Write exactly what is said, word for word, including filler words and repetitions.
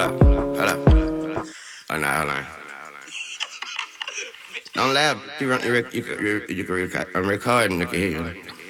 up, hold up. Oh, nah, hold on. Don't laugh. You, run, you, rec- you, you, you, you can record. I'm recording. I can hear you.